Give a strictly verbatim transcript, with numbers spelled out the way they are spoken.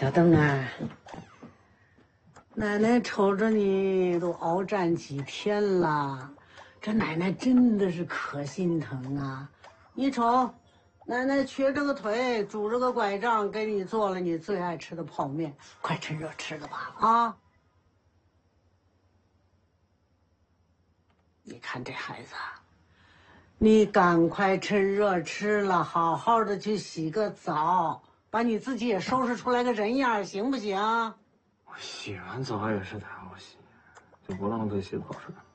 小邓啊，奶奶瞅着你都鏖战几天了，这奶奶真的是可心疼啊！你瞅，奶奶瘸着个腿，拄着个拐杖，给你做了你最爱吃的泡面，快趁热吃了吧啊！你看这孩子，你赶快趁热吃了，好好的去洗个澡。把你自己也收拾出来个人样，行不行？ 我洗完澡也是太好洗，就不浪费洗澡水。